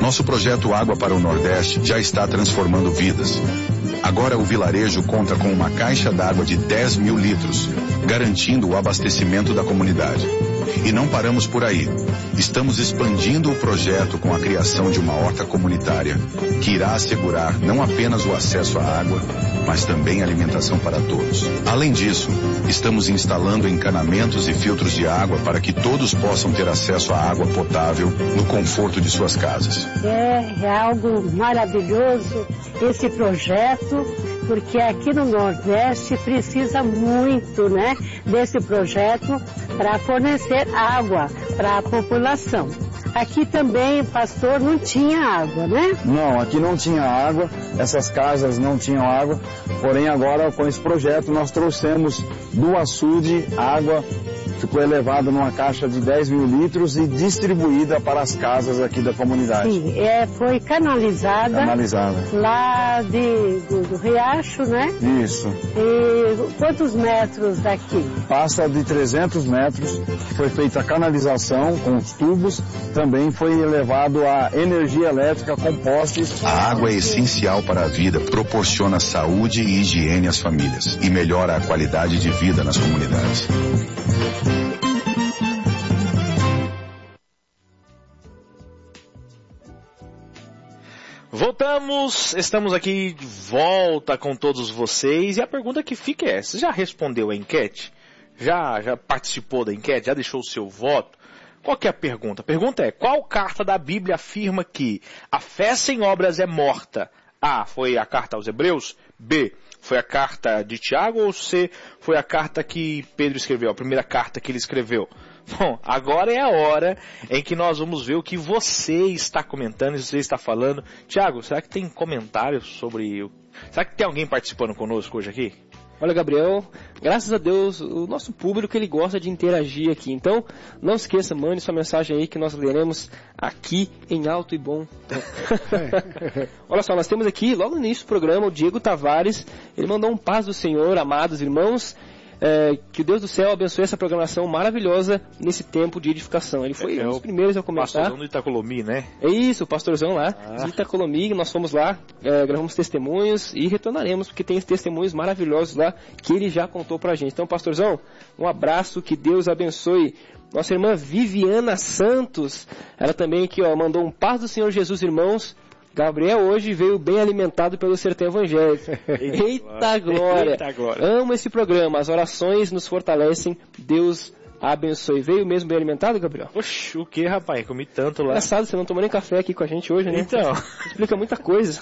Nosso projeto Água para o Nordeste já está transformando vidas. Agora o vilarejo conta com uma caixa d'água de 10 mil litros, garantindo o abastecimento da comunidade. E não paramos por aí. Estamos expandindo o projeto com a criação de uma horta comunitária, que irá assegurar não apenas o acesso à água, mas também alimentação para todos. Além disso, estamos instalando encanamentos e filtros de água para que todos possam ter acesso à água potável no conforto de suas casas. É algo maravilhoso esse projeto, porque aqui no Nordeste precisa muito, né, desse projeto para fornecer água para a população. Aqui também, pastor, não tinha água, né? Não, aqui não tinha água, essas casas não tinham água, porém agora com esse projeto nós trouxemos do açude água, ficou elevada numa caixa de 10 mil litros e distribuída para as casas aqui da comunidade. Sim, foi canalizada lá do riacho, né? Isso. E quantos metros daqui? Passa de 300 metros, foi feita a canalização com os tubos, também foi elevado a energia elétrica com postes. A água é essencial para a vida, proporciona saúde e higiene às famílias e melhora a qualidade de vida nas comunidades. Voltamos, estamos aqui de volta com todos vocês e a pergunta que fica é, você já respondeu a enquete? Já participou da enquete? Já deixou o seu voto? Qual que é a pergunta? A pergunta é, qual carta da Bíblia afirma que a fé sem obras é morta? A, foi a carta aos Hebreus? B, foi a carta de Tiago? Ou C, foi a carta que Pedro escreveu, a primeira carta que ele escreveu? Bom, agora é a hora em que nós vamos ver o que você está comentando, você está falando. Tiago, será que tem comentários sobre... Será que tem alguém participando conosco hoje aqui? Olha, Gabriel, graças a Deus, o nosso público ele gosta de interagir aqui. Então, não esqueça, mande sua mensagem aí que nós leremos aqui em alto e bom. Olha só, nós temos aqui, logo no início do programa, o Diego Tavares. Ele mandou um paz do Senhor, amados irmãos. Que o Deus do céu abençoe essa programação maravilhosa nesse tempo de edificação. Ele foi um dos primeiros a comentar. Pastorzão do Itacolomi, né? É isso, o pastorzão lá de Itacolomi. Nós fomos lá, gravamos testemunhos e retornaremos, porque tem testemunhos maravilhosos lá que ele já contou pra gente. Então, pastorzão, um abraço, que Deus abençoe. Nossa irmã Viviana Santos, ela também aqui, mandou um paz do Senhor Jesus, irmãos. Gabriel hoje veio bem alimentado pelo sertão evangélico. Eita glória! Eita glória! Amo esse programa, as orações nos fortalecem, Deus abençoe. Veio mesmo bem alimentado, Gabriel? Oxe, o que, rapaz? Comi tanto lá. Engraçado, você não tomou nem café aqui com a gente hoje, né? Então. Explica muita coisa.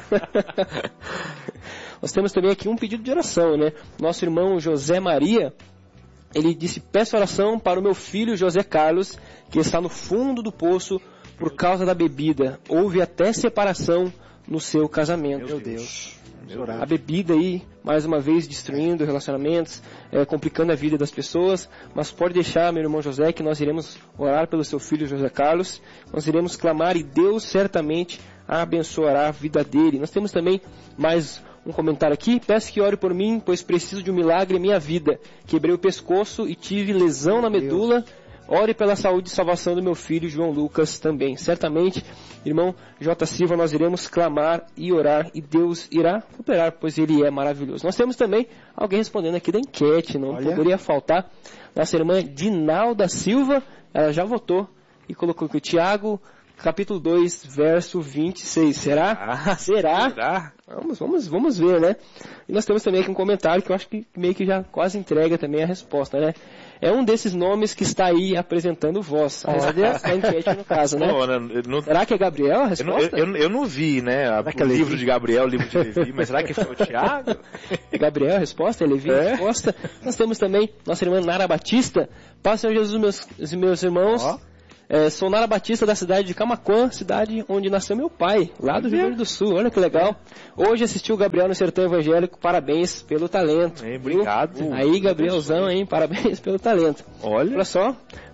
Nós temos também aqui um pedido de oração, né? Nosso irmão José Maria, ele disse, peço oração para o meu filho José Carlos, que está no fundo do poço por causa da bebida. Houve até separação no seu casamento. Meu Deus. A bebida aí, mais uma vez, destruindo relacionamentos, complicando a vida das pessoas. Mas pode deixar, meu irmão José, que nós iremos orar pelo seu filho José Carlos. Nós iremos clamar e Deus certamente abençoará a vida dele. Nós temos também mais um comentário aqui. Peço que ore por mim, pois preciso de um milagre em minha vida. Quebrei o pescoço e tive lesão na medula. Ore pela saúde e salvação do meu filho João Lucas também. Certamente, irmão J. Silva, nós iremos clamar e orar e Deus irá operar, pois Ele é maravilhoso. Nós temos também alguém respondendo aqui da enquete, não poderia faltar. Nossa irmã Dinalda Silva, ela já votou e colocou aqui o Tiago, capítulo 2, verso 26. Será? Será? Vamos ver, né? E nós temos também aqui um comentário que eu acho que meio que já quase entrega também a resposta, né? É um desses nomes que está aí apresentando voz. A enquete no caso, né? Será que é Gabriel a resposta? Eu não vi, né? O livro de Gabriel, o livro de Levi, mas será que foi o Tiago? Gabriel a resposta, Levi a resposta. Nós temos também nossa irmã Nara Batista. Paz, Senhor Jesus, meus irmãos. Sou Nara Batista da cidade de Camaquã, cidade onde nasceu meu pai, lá do Rio Grande do Sul. Olha que legal. Hoje assisti o Gabriel no Sertão Evangélico, parabéns pelo talento. Obrigado. Aí, Gabrielzão, hein? Parabéns pelo talento. Olha só,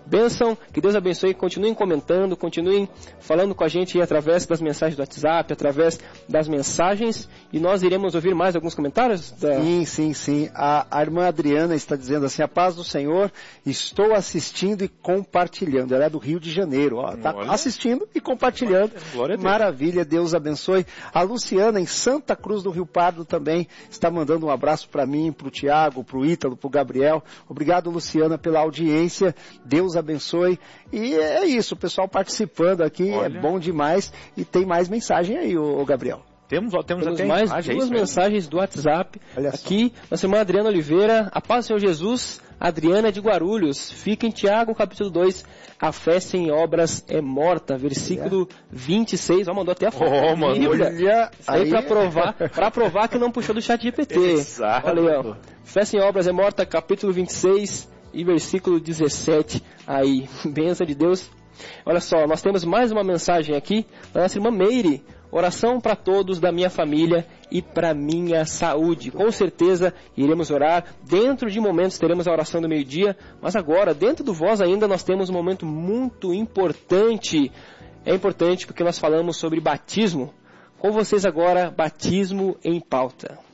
Bênção, que Deus abençoe, continuem comentando, continuem falando com a gente através das mensagens do WhatsApp, através das mensagens, e nós iremos ouvir mais alguns comentários? Sim. A irmã Adriana está dizendo assim, a paz do Senhor, estou assistindo e compartilhando. Ela é do Rio de Janeiro, está assistindo e compartilhando. Glória a Deus. Maravilha, Deus abençoe. A Luciana, em Santa Cruz do Rio Pardo, também está mandando um abraço para mim, para o Tiago, para o Ítalo, para o Gabriel. Obrigado, Luciana, pela audiência. Deus abençoe. E é isso, o pessoal participando aqui, é bom demais. E tem mais mensagem aí, ô Gabriel. Temos até mais duas mensagens do WhatsApp. Olha aqui, nossa irmã Adriana Oliveira, a paz do Senhor Jesus, Adriana de Guarulhos. Fica em Tiago, capítulo 2, a fé sem obras é morta, versículo 26. Mandou até a foto. Olha aí pra provar que não puxou do chat GPT. Exato. Olha aí, fé sem obras é morta, capítulo 26 e versículo 17. Aí, bênção de Deus. Olha só, nós temos mais uma mensagem aqui da nossa irmã Meire. Oração para todos da minha família e para minha saúde. Com certeza iremos orar. Dentro de momentos teremos a oração do meio-dia. Mas agora, dentro do Voz ainda, nós temos um momento muito importante. É importante porque nós falamos sobre batismo. Com vocês agora, batismo em pauta.